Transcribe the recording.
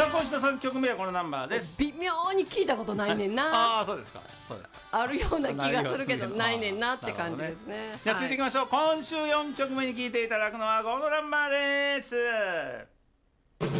さあ今週の3曲目はこのナンバーです。 微妙に聞いたことないねんな。 ああそうですか。そうですか。 あるような気がするけどないねんなって感じですね。 じゃあ続いていきましょう。今週4曲目に聴いていただくのはこのナンバーです。